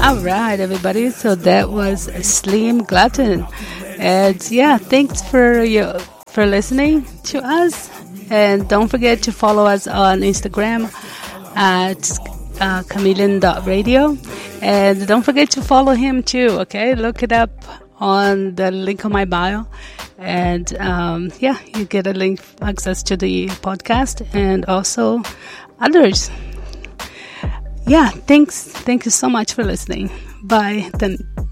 All right, everybody. So that was Slim Glutton, and yeah, thanks for listening to us. And don't forget to follow us on Instagram at chameleon.radio. And don't forget to follow him too, okay? Look it up on the link on my bio. And yeah, you get a link, access to the podcast and also others. Yeah, thanks. Thank you so much for listening. Bye. Then.